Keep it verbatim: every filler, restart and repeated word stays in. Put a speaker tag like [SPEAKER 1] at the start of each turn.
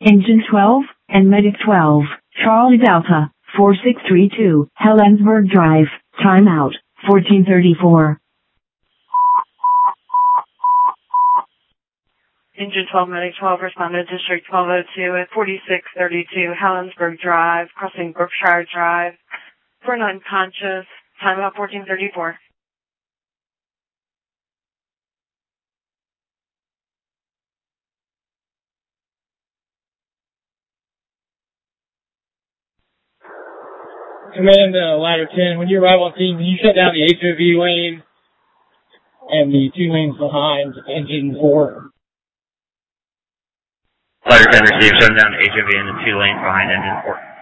[SPEAKER 1] Engine twelve and Medic twelve, Charlie Delta, four six three two, Helensburgh Drive, timeout, fourteen thirty-four.
[SPEAKER 2] Engine twelve, Medic twelve, responded to District twelve oh two at forty-six thirty-two, Helensburgh Drive, crossing Brookshire Drive, for an unconscious, timeout fourteen thirty-four.
[SPEAKER 3] Command uh, Ladder ten, when you arrive on scene, can you shut down the H O V lane and the two lanes behind engine four?
[SPEAKER 4] Ladder ten received, shutting down the H O V and the two lanes behind engine four.